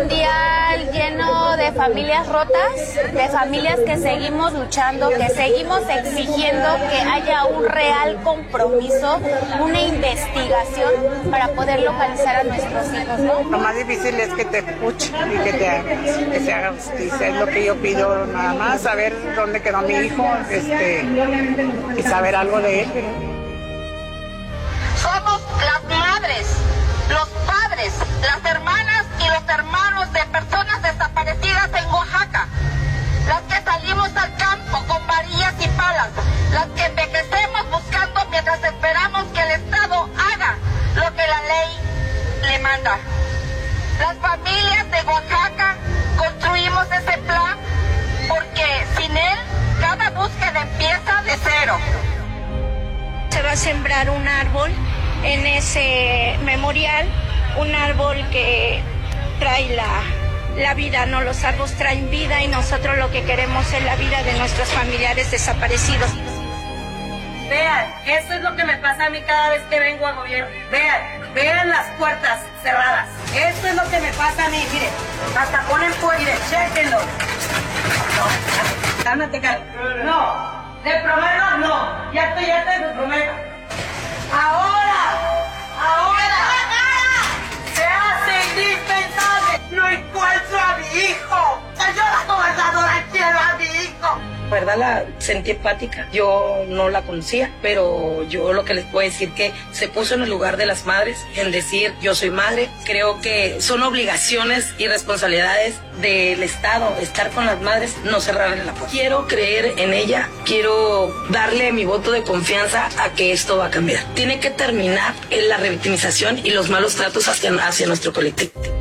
un día lleno de familias rotas, de familias que seguimos luchando, que seguimos exigiendo que haya un real compromiso, una investigación para poder localizar a nuestros hijos, ¿no? Lo más difícil es que te escuchen y que se haga justicia, es lo que yo pido nada más, saber dónde quedó mi hijo, y saber algo de él. Somos las madres, los padres, las hermanas y los hermanos de personas desaparecidas en Oaxaca, las que salimos al campo con varillas y palas, las que envejecemos buscando mientras esperamos que el Estado haga lo que la ley le manda. Las familias de Oaxaca construimos ese plan porque sin él cada búsqueda empieza de cero. Se va a sembrar un árbol en ese memorial, un árbol que trae la vida, ¿no? Los árboles traen vida y nosotros lo que queremos es la vida de nuestros familiares desaparecidos. Vean, eso es lo que me pasa a mí cada vez que vengo a gobierno. Vean las puertas cerradas. Eso es lo que me pasa a mí, miren. Hasta ponen miren, chéquenlo. No, cálmate, no, de promedio no. Ya estoy de promedio. Ahora se hace indispensable. No encuentro a mi hijo. Yo la gobernadora quiero a mi hijo. ¿Verdad? La sentí empática. Yo no la conocía, pero yo lo que les puedo decir que se puso en el lugar de las madres, en decir yo soy madre. Creo que son obligaciones y responsabilidades del Estado estar con las madres, no cerrarle la puerta. Quiero creer en ella, quiero darle mi voto de confianza a que esto va a cambiar. Tiene que terminar la revictimización y los malos tratos hacia nuestro colectivo.